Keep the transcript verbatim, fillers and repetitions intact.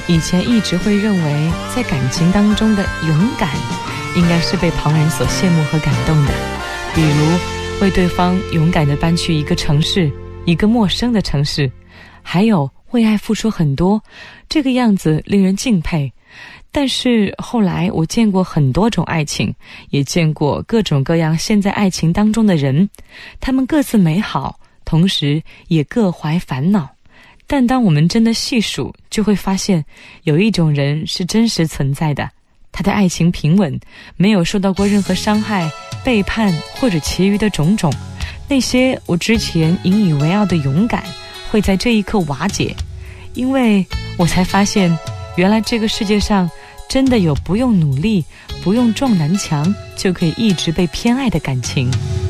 以前一直会认为在感情当中的勇敢应该是被旁人所羡慕和感动的，比如为对方勇敢地搬去一个城市，一个陌生的城市，还有为爱付出很多，这个样子令人敬佩。但是后来我见过很多种爱情，也见过各种各样陷在爱情当中的人，他们各自美好，同时也各怀烦恼。但当我们真的细数，就会发现有一种人是真实存在的，他的爱情平稳，没有受到过任何伤害、背叛或者其余的种种。那些我之前引以为傲的勇敢会在这一刻瓦解，因为我才发现原来这个世界上真的有不用努力、不用撞南墙就可以一直被偏爱的感情。